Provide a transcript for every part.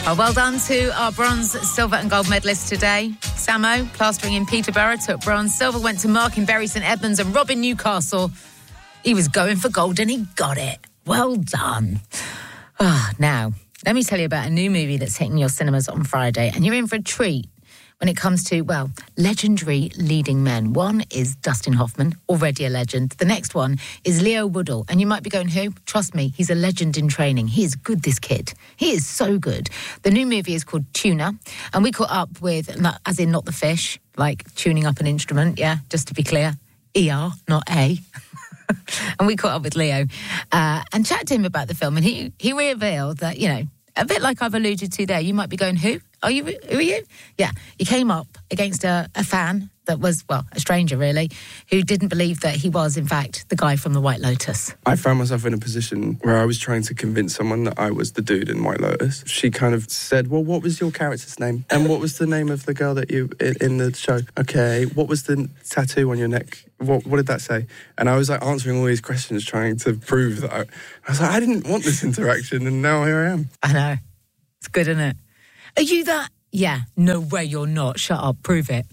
Oh, well done to our bronze, silver and gold medalists today. Samo, plastering in Peterborough, took bronze. Silver went to Mark in Bury St Edmunds, and Rob in Newcastle. He was going for gold and he got it. Well done. Now, let me tell you about a new movie that's hitting your cinemas on Friday, and you're in for a treat when it comes to, well, legendary leading men. One is Dustin Hoffman, already a legend. The next one is Leo Woodall. And you might be going, who? Trust me, he's a legend in training. He is good, this kid. He is so good. The new movie is called Tuna. And we caught up with, as in not the fish, like tuning up an instrument, yeah, just to be clear. ER, not A. And we caught up with Leo and chatted to him about the film. And he revealed that, you know, a bit like I've alluded to there, you might be going, who are you? Yeah, he came up against a fan that was, well, a stranger really, who didn't believe that he was, in fact, the guy from the White Lotus. I found myself in a position where I was trying to convince someone that I was the dude in White Lotus. She kind of said, well, what was your character's name? And what was the name of the girl that you, in the show? Okay, what was the tattoo on your neck? What did that say? And I was like answering all these questions, trying to prove that I was like, I didn't want this interaction, and now here I am. I know. It's good, isn't it? Are you that? Yeah, no way you're not. Shut up, prove it.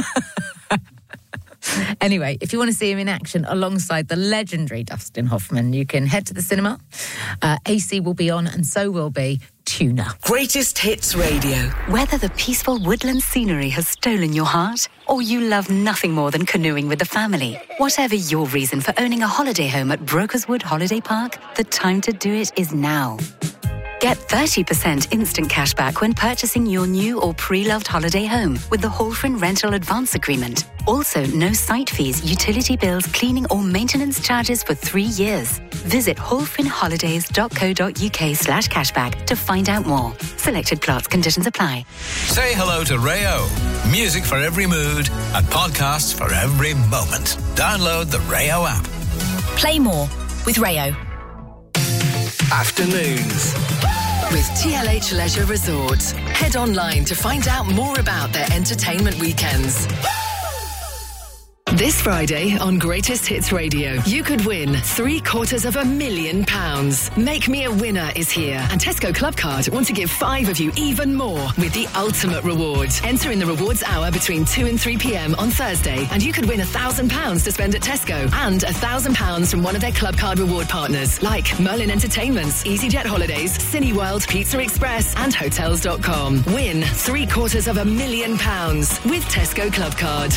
Anyway, if you want to see him in action alongside the legendary Dustin Hoffman, you can head to the cinema. AC will be on, and so will be Tuna. Greatest Hits Radio. Whether the peaceful woodland scenery has stolen your heart, or you love nothing more than canoeing with the family, whatever your reason for owning a holiday home at Brokerswood Holiday Park, the time to do it is now. Get 30% instant cash back when purchasing your new or pre-loved holiday home with the Holfrin Rental Advance Agreement. Also, no site fees, utility bills, cleaning or maintenance charges for 3 years. Visit holfrinholidays.co.uk/cashback to find out more. Selected plots, conditions apply. Say hello to Rayo. Music for every mood and podcasts for every moment. Download the Rayo app. Play more with Rayo. Afternoons with TLH Leisure Resorts. Head online to find out more about their entertainment weekends. This Friday on Greatest Hits Radio, you could win £750,000. Make Me a Winner is here, and Tesco Clubcard want to give 5 of you even more with the ultimate reward. Enter in the rewards hour between 2 and 3 p.m. on Thursday, and you could win £1,000 to spend at Tesco and £1,000 from one of their Clubcard reward partners like Merlin Entertainments, EasyJet Holidays, Cineworld, Pizza Express, and Hotels.com. Win £750,000 with Tesco Clubcard.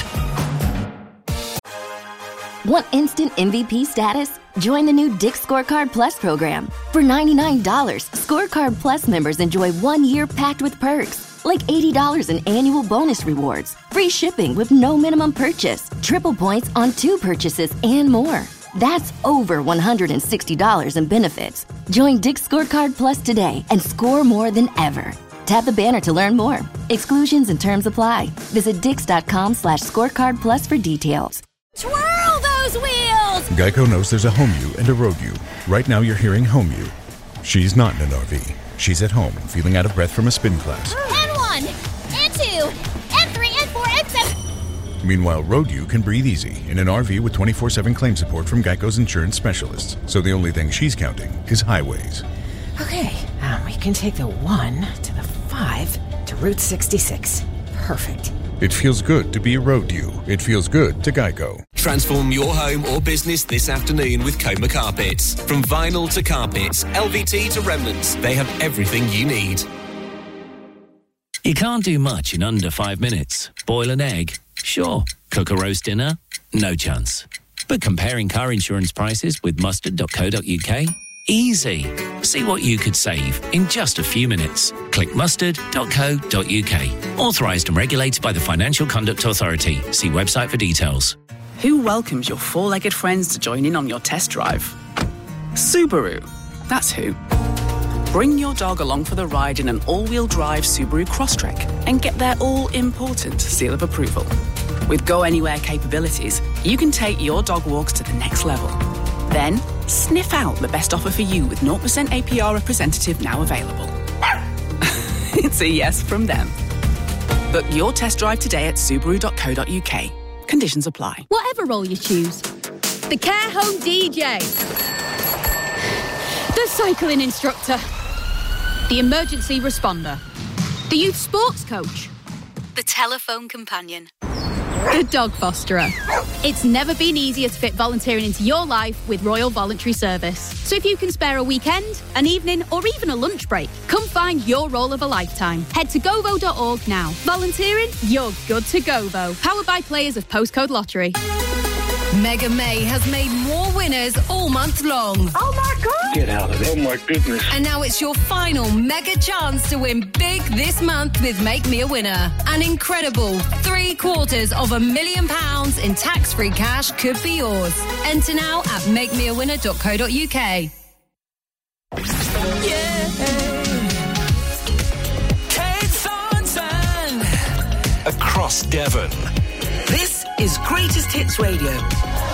Want instant MVP status? Join the new Dick's Scorecard Plus program. For $99, Scorecard Plus members enjoy 1 year packed with perks, like $80 in annual bonus rewards, free shipping with no minimum purchase, triple points on 2 purchases, and more. That's over $160 in benefits. Join Dick's Scorecard Plus today and score more than ever. Tap the banner to learn more. Exclusions and terms apply. Visit dix.com/scorecard plus for details. Twirl those wheels! Geico knows there's a home you and a road you. Right now you're hearing home you. She's not in an RV. She's at home, feeling out of breath from a spin class. N1, N2, N3, N4, N7. Meanwhile, road you can breathe easy in an RV with 24/7 claim support from Geico's insurance specialists. So the only thing she's counting is highways. Okay, we can take the 1 to the 5 to Route 66. Perfect. It feels good to be a road you. It feels good to Geico. Transform your home or business this afternoon with Coma Carpets. From vinyl to carpets, LVT to remnants, they have everything you need. You can't do much in under 5 minutes. Boil an egg? Sure. Cook a roast dinner? No chance. But comparing car insurance prices with mustard.co.uk? Easy. See what you could save in just a few minutes. Click mustard.co.uk. Authorised and regulated by the Financial Conduct Authority. See website for details. Who welcomes your four-legged friends to join in on your test drive? Subaru. That's who. Bring your dog along for the ride in an all-wheel drive Subaru Crosstrek and get their all-important seal of approval. With Go Anywhere capabilities, you can take your dog walks to the next level. Then, sniff out the best offer for you with 0% APR representative now available. It's a yes from them. Book your test drive today at Subaru.co.uk. Conditions apply. Whatever role you choose. The care home DJ. The cycling instructor. The emergency responder. The youth sports coach. The telephone companion. The dog fosterer. It's never been easier to fit volunteering into your life with Royal Voluntary Service. So if you can spare a weekend, an evening, or even a lunch break, come find your role of a lifetime. Head to govo.org now. Volunteering? You're good to Govo. Powered by players of Postcode Lottery. Mega May has made more winners all month long. Oh my God! Get out of there. Oh my goodness. And now it's your final mega chance to win big this month with Make Me a Winner. An incredible £750,000 in tax-free cash could be yours. Enter now at makemeawinner.co.uk. Yeah. Kate Thornton. Across Devon. This is Greatest Hits Radio.